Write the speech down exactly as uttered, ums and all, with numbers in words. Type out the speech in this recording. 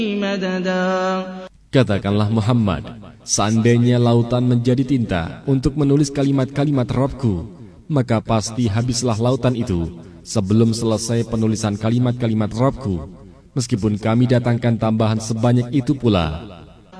مددا. Katakanlah Muhammad, seandainya lautan menjadi tinta untuk menulis kalimat-kalimat Rabbku, maka pasti habislah lautan itu sebelum selesai penulisan kalimat-kalimat Rabbku. Meskipun kami datangkan tambahan sebanyak itu pula,